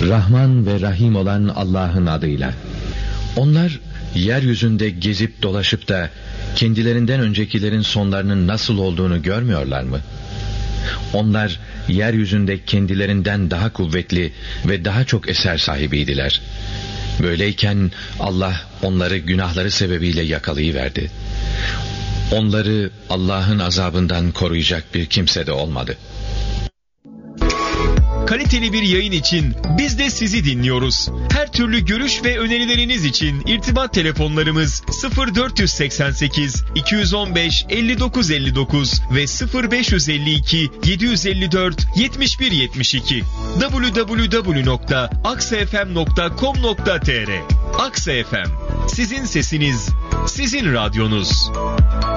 Rahman ve Rahim olan Allah'ın adıyla. Onlar yeryüzünde gezip dolaşıp da kendilerinden öncekilerin sonlarının nasıl olduğunu görmüyorlar mı? Onlar yeryüzünde kendilerinden daha kuvvetli ve daha çok eser sahibiydiler. Böyleyken Allah onları günahları sebebiyle yakalayıverdi. Onları Allah'ın azabından koruyacak bir kimse de olmadı. Kaliteli bir yayın için biz de sizi dinliyoruz. Her türlü görüş ve önerileriniz için irtibat telefonlarımız 0488 215 5959 ve 0552 754 71 72 www.aksafm.com.tr. Aksa FM, sizin sesiniz, sizin radyonuz.